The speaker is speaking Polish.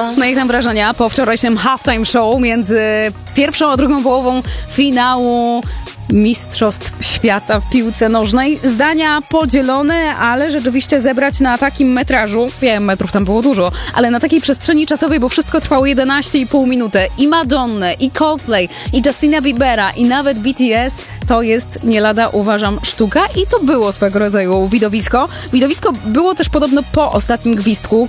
No i tam wrażenia po wczorajszym halftime show między pierwszą a drugą połową finału Mistrzostw Świata w piłce nożnej. Zdania podzielone, ale rzeczywiście zebrać na takim metrażu, wiem, metrów tam było dużo, ale na takiej przestrzeni czasowej, bo wszystko trwało 11,5 minuty. I Madonnę, i Coldplay, i Justina Biebera, i nawet BTS, to jest nie lada, uważam, sztuka i to było swego rodzaju widowisko. Widowisko było też podobno po ostatnim gwizdku,